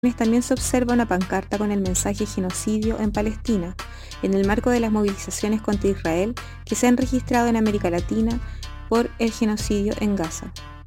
también se observa una pancarta con el mensaje genocidio en Palestina, en el marco de las movilizaciones contra Israel que se han registrado en América Latina por el genocidio en Gaza.